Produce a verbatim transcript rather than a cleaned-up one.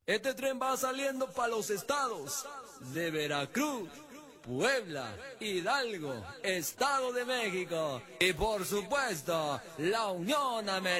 Este tren va saliendo para los estados de Veracruz, Puebla, Hidalgo, Estado de México y por supuesto la Unión Americana.